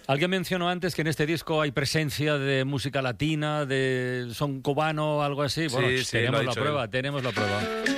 Alguien mencionó antes que en este disco hay presencia de música latina, de son cubano o algo así. Bueno, Sí, lo ha tenemos la dicho prueba, él. tenemos la prueba.